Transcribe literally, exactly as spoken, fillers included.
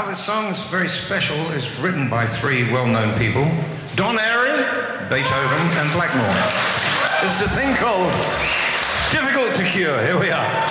Well, this song's very special. It's written by three well-known people. Don Airey, Beethoven, and Blackmore. It's a thing called Difficult to Cure. Here we are.